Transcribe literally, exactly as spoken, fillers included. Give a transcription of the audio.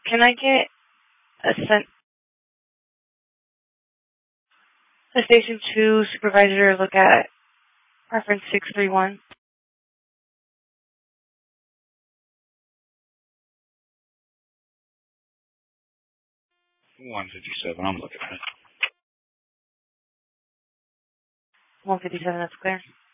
Can I get a, sen- a Station two supervisor to look at reference six three one? one fifty-seven, I'm looking at it. one fifty-seven, that's clear.